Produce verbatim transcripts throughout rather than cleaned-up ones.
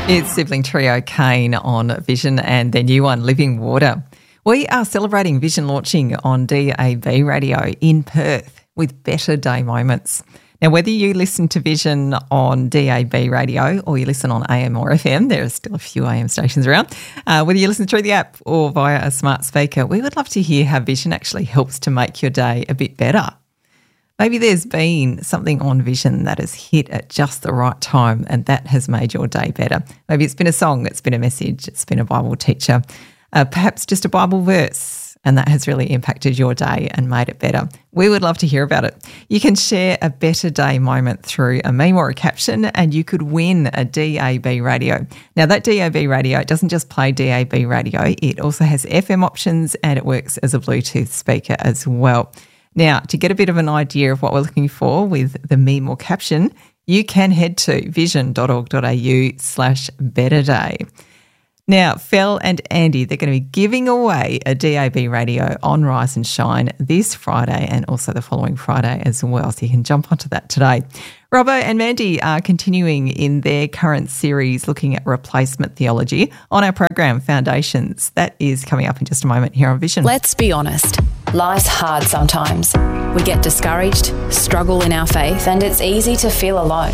It's sibling trio Kane on Vision and their new one, Living Water. We are celebrating Vision launching on D A B radio in Perth with Better Day Moments. Now, whether you listen to Vision on D A B radio or you listen on A M or F M, there are still a few A M stations around, uh, whether you listen through the app or via a smart speaker, we would love to hear how Vision actually helps to make your day a bit better. Maybe there's been something on Vision that has hit at just the right time and that has made your day better. Maybe it's been a song, it's been a message, it's been a Bible teacher, uh, perhaps just a Bible verse, and that has really impacted your day and made it better. We would love to hear about it. You can share a better day moment through a meme or a caption and you could win a D A B radio. Now, that D A B radio, it doesn't just play D A B radio, it also has F M options and it works as a Bluetooth speaker as well. Now, to get a bit of an idea of what we're looking for with the meme or caption, you can head to vision.org.au slash better day. Now, Phil and Andy, they're going to be giving away a D A B radio on Rise and Shine this Friday and also the following Friday as well, so you can jump onto that today. Robbo and Mandy are continuing in their current series looking at replacement theology on our program Foundations. That is coming up in just a moment here on Vision. Let's be honest. Life's hard sometimes. We get discouraged, struggle in our faith, and it's easy to feel alone.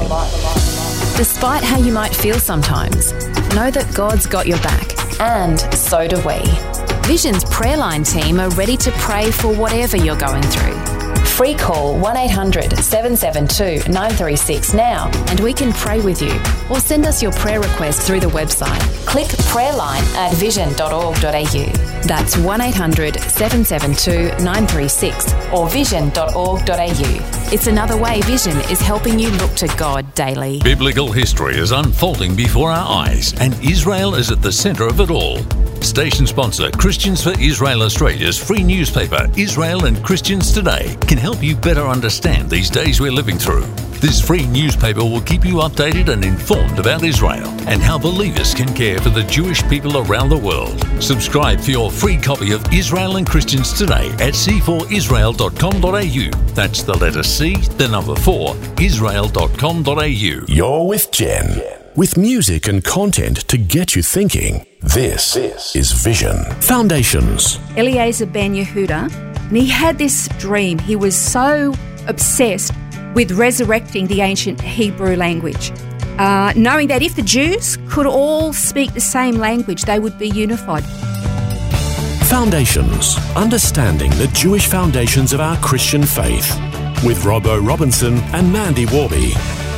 Despite how you might feel sometimes, know that God's got your back, and so do we. Vision's prayer line team are ready to pray for whatever you're going through. Free call one eight hundred seven seven two nine three six now and we can pray with you, or send us your prayer request through the website. Click prayerline at vision dot org dot a u. That's one eight hundred seven seven two nine three six or vision dot org dot a u. It's another way Vision is helping you look to God daily. Biblical history is unfolding before our eyes and Israel is at the centre of it all. Station sponsor Christians for Israel Australia's free newspaper, Israel and Christians Today, can help you better understand these days we're living through. This free newspaper will keep you updated and informed about Israel and how believers can care for the Jewish people around the world. Subscribe for your free copy of Israel and Christians Today at c four israel dot com dot a u. That's the letter C, the number four, israel dot com dot a u. You're with Jen. With music and content to get you thinking, this is Vision. Foundations. Eliezer ben Yehuda, and he had this dream. He was so obsessed with resurrecting the ancient Hebrew language, uh, knowing that if the Jews could all speak the same language, they would be unified. Foundations. Understanding the Jewish foundations of our Christian faith. With Robbo Robinson and Mandy Warby.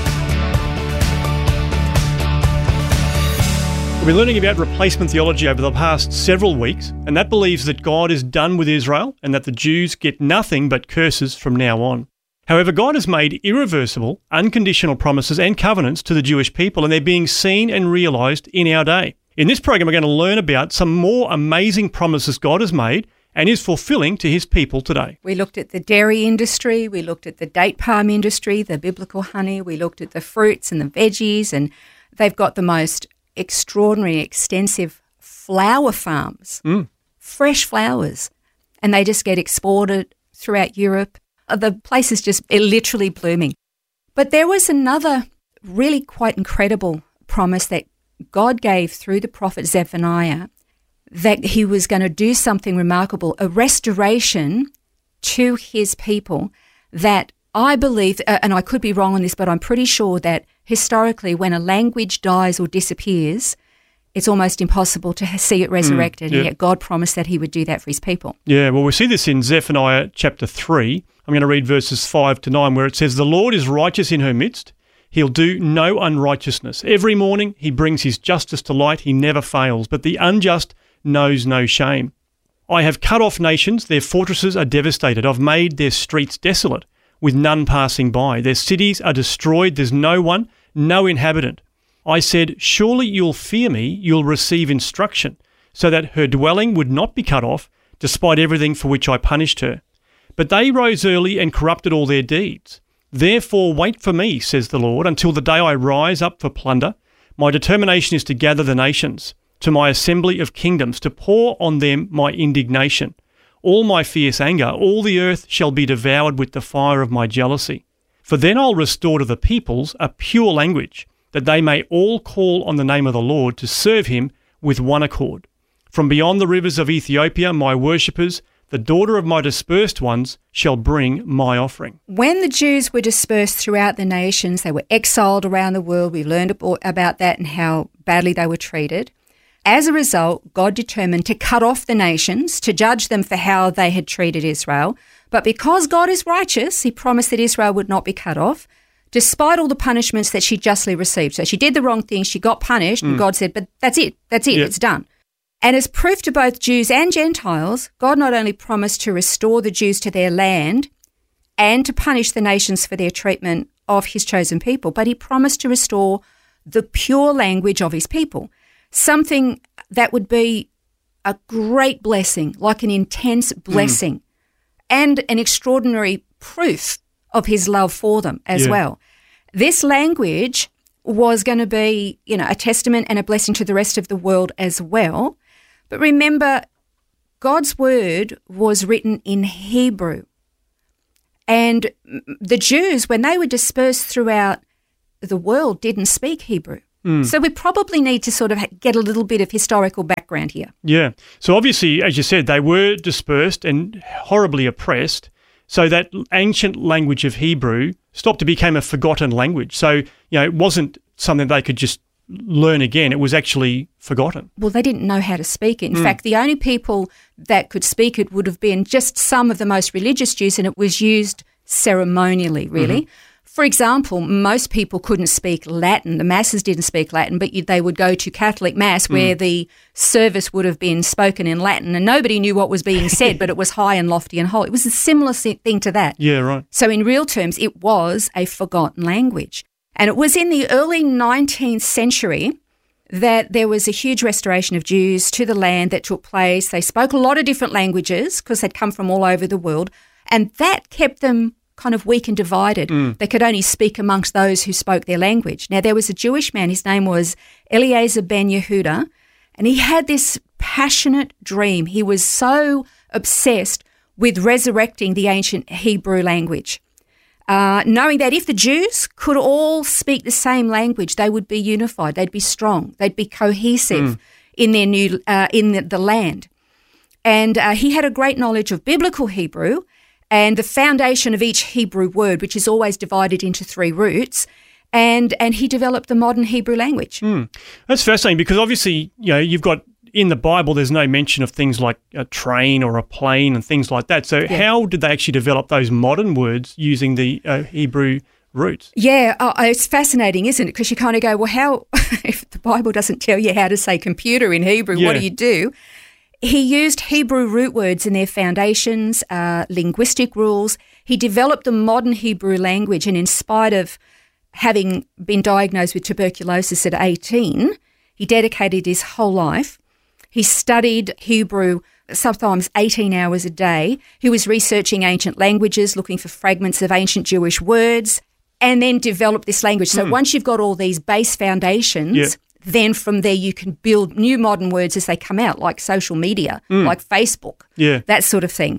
We've been learning about replacement theology over the past several weeks, and that believes that God is done with Israel and that the Jews get nothing but curses from now on. However, God has made irreversible, unconditional promises and covenants to the Jewish people, and they're being seen and realised in our day. In this program, we're going to learn about some more amazing promises God has made and is fulfilling to his people today. We looked at the dairy industry, we looked at the date palm industry, the biblical honey, we looked at the fruits and the veggies, and they've got the most extraordinary, extensive flower farms, mm. fresh flowers, and they just get exported throughout Europe. The place is just literally blooming. But there was another really quite incredible promise that God gave through the prophet Zephaniah, that he was going to do something remarkable, a restoration to his people that I believe, uh, and I could be wrong on this, but I'm pretty sure that historically when a language dies or disappears, it's almost impossible to see it resurrected, mm, yeah. and yet God promised that he would do that for his people. Yeah, well, we see this in Zephaniah chapter three. I'm going to read verses five to nine, where it says, "The Lord is righteous in her midst. He'll do no unrighteousness. Every morning he brings his justice to light. He never fails, but the unjust knows no shame. I have cut off nations. Their fortresses are devastated. I've made their streets desolate, with none passing by. Their cities are destroyed. There's no one, no inhabitant. I said, surely you'll fear me, you'll receive instruction, so that her dwelling would not be cut off, despite everything for which I punished her. But they rose early and corrupted all their deeds. Therefore wait for me, says the Lord, until the day I rise up for plunder. My determination is to gather the nations, to my assembly of kingdoms, to pour on them my indignation. All my fierce anger, all the earth shall be devoured with the fire of my jealousy. For then I'll restore to the peoples a pure language, that they may all call on the name of the Lord to serve him with one accord. From beyond the rivers of Ethiopia, my worshippers, the daughter of my dispersed ones, shall bring my offering. When the Jews were dispersed throughout the nations, they were exiled around the world. We learned about that and how badly they were treated. As a result, God determined to cut off the nations, to judge them for how they had treated Israel. But because God is righteous, he promised that Israel would not be cut off, despite all the punishments that she justly received. So she did the wrong thing, she got punished, mm. and God said, but that's it, that's it, yep. It's done. And as proof to both Jews and Gentiles, God not only promised to restore the Jews to their land and to punish the nations for their treatment of his chosen people, but he promised to restore the pure language of his people, something that would be a great blessing, like an intense blessing, mm. and an extraordinary proof of his love for them as yeah. well. This language was going to be, you know, a testament and a blessing to the rest of the world as well. But remember, God's word was written in Hebrew. And the Jews, when they were dispersed throughout the world, didn't speak Hebrew. Mm. So we probably need to sort of get a little bit of historical background here. Yeah. So obviously, as you said, they were dispersed and horribly oppressed. So that ancient language of Hebrew stopped to become a forgotten language. So, you know, it wasn't something they could just learn again. It was actually forgotten. Well, they didn't know how to speak it. In mm. fact, the only people that could speak it would have been just some of the most religious Jews, and it was used ceremonially, really. Mm-hmm. For example, most people couldn't speak Latin. The masses didn't speak Latin, but they would go to Catholic Mass where mm. the service would have been spoken in Latin, and nobody knew what was being said, but it was high and lofty and holy. It was a similar thing to that. Yeah, right. So in real terms, it was a forgotten language. And it was in the early nineteenth century that there was a huge restoration of Jews to the land that took place. They spoke a lot of different languages because they'd come from all over the world, and that kept them kind of weak and divided. Mm. They could only speak amongst those who spoke their language. Now, there was a Jewish man, his name was Eliezer ben Yehuda, and he had this passionate dream. He was so obsessed with resurrecting the ancient Hebrew language, uh, knowing that if the Jews could all speak the same language, they would be unified, they'd be strong, they'd be cohesive mm. in their new uh, in the, the land. And uh, he had a great knowledge of biblical Hebrew and the foundation of each Hebrew word, which is always divided into three roots, and and he developed the modern Hebrew language. Mm. That's fascinating because obviously, you know, you've got in the Bible, there's no mention of things like a train or a plane and things like that. So yeah. how did they actually develop those modern words using the uh, Hebrew roots? Yeah, oh, it's fascinating, isn't it? Because you kind of go, well, how, if the Bible doesn't tell you how to say computer in Hebrew, yeah. what do you do? He used Hebrew root words in their foundations, uh, linguistic rules. He developed the modern Hebrew language, and in spite of having been diagnosed with tuberculosis at eighteen, he dedicated his whole life. He studied Hebrew sometimes eighteen hours a day. He was researching ancient languages, looking for fragments of ancient Jewish words, and then developed this language. So mm. once you've got all these base foundations, yeah. then from there you can build new modern words as they come out, like social media, mm. like Facebook, yeah. that sort of thing.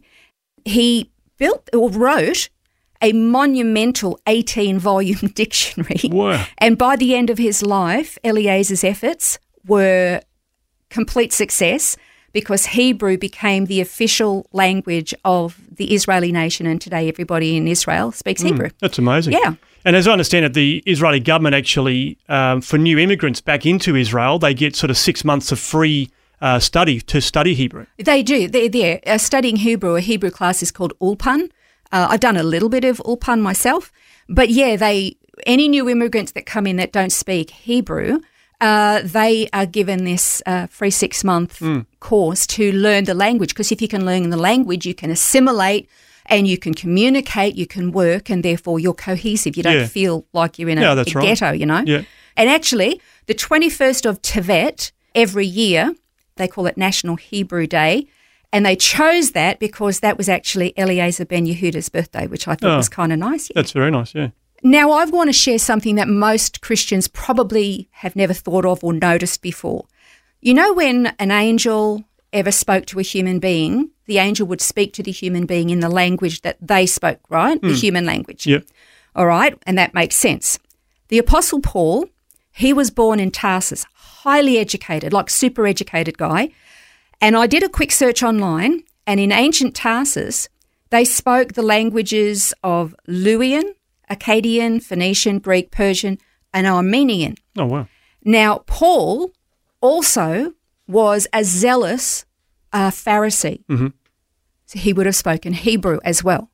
He built or wrote a monumental eighteen-volume dictionary. Wow. And by the end of his life, Eliezer's efforts were complete success because Hebrew became the official language of the Israeli nation, and today everybody in Israel speaks mm, Hebrew. That's amazing. Yeah. And as I understand it, the Israeli government actually, um, for new immigrants back into Israel, they get sort of six months of free uh, study to study Hebrew. They do. They're there. Uh, studying Hebrew, a Hebrew class is called Ulpan. Uh, I've done a little bit of Ulpan myself. But yeah, they any new immigrants that come in that don't speak Hebrew, uh, they are given this uh, free six-month mm. course to learn the language, because if you can learn the language, you can assimilate and you can communicate, you can work, and therefore you're cohesive. You don't yeah. feel like you're in a, yeah, a right. ghetto, you know. Yeah. And actually, the twenty-first of Tevet every year, they call it National Hebrew Day, and they chose that because that was actually Eliezer ben Yehuda's birthday, which I thought oh, was kind of nice. Yeah. That's very nice, yeah. Now, I want to share something that most Christians probably have never thought of or noticed before. You know, when an angel ever spoke to a human being, the angel would speak to the human being in the language that they spoke, right? Mm. The human language. Yeah. All right, and that makes sense. The Apostle Paul, He was born in Tarsus, highly educated, like super educated guy. And I did a quick search online, and in ancient Tarsus, they spoke the languages of Luwian, Akkadian, Phoenician, Greek, Persian, and Armenian. Oh, wow. Now, Paul also was a zealous uh, Pharisee. Mm-hmm. So he would have spoken Hebrew as well.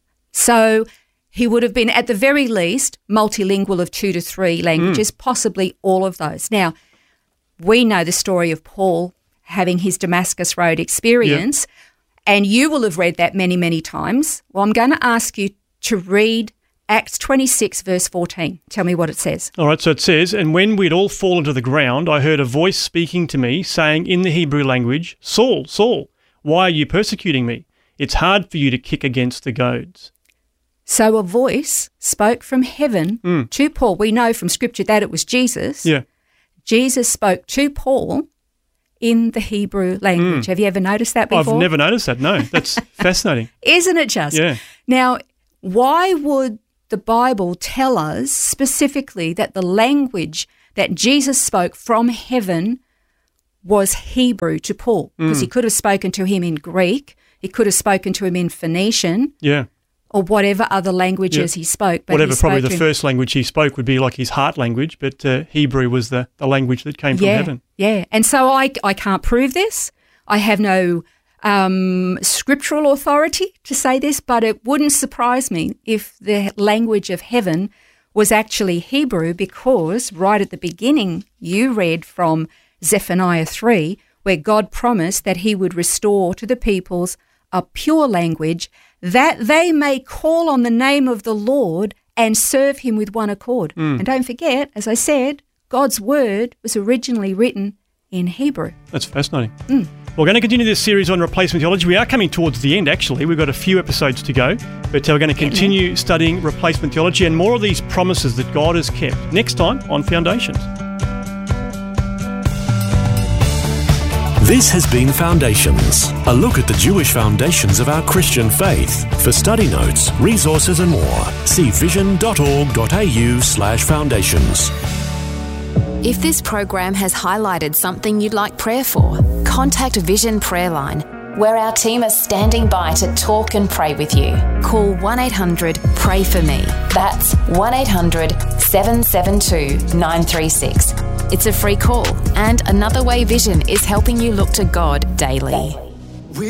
So he would have been, at the very least, multilingual of two to three languages, mm. possibly all of those. Now, we know the story of Paul having his Damascus Road experience, yeah. and you will have read that many, many times. Well, I'm going to ask you to read Acts twenty-six, verse fourteen. Tell me what it says. All right, so it says, "And when we'd all fallen to the ground, I heard a voice speaking to me, saying in the Hebrew language, 'Saul, Saul, why are you persecuting me? It's hard for you to kick against the goads.'" So a voice spoke from heaven mm. to Paul. We know from Scripture that it was Jesus. Yeah. Jesus spoke to Paul in the Hebrew language. Mm. Have you ever noticed that before? I've never noticed that, no. That's fascinating. Isn't it just? Yeah. Now, why would the Bible tell us specifically that the language that Jesus spoke from heaven was Hebrew to Paul? Because mm. he could have spoken to him in Greek, he could have spoken to him in Phoenician, yeah, or whatever other languages yeah. he spoke. But whatever, he probably the in, first language he spoke would be like his heart language, but uh, Hebrew was the, the language that came from yeah, heaven. Yeah, and so I, I can't prove this. I have no um, scriptural authority to say this, but it wouldn't surprise me if the language of heaven was actually Hebrew, because right at the beginning you read from Zephaniah three, where God promised that he would restore to the peoples a pure language, that they may call on the name of the Lord and serve him with one accord. Mm. And don't forget, as I said, God's word was originally written in Hebrew. That's fascinating. Mm. We're going to continue this series on replacement theology. We are coming towards the end, actually. We've got a few episodes to go, but uh, we're going to continue studying replacement theology and more of these promises that God has kept next time on Foundations. This has been Foundations, a look at the Jewish foundations of our Christian faith. For study notes, resources and more, see vision.org.au slash foundations. If this program has highlighted something you'd like prayer for, contact Vision Prayer Line, where our team are standing by to talk and pray with you. Call one eight hundred pray for me. That's one eight hundred seven seven two nine three six. It's a free call, and Another Way Vision is helping you look to God daily.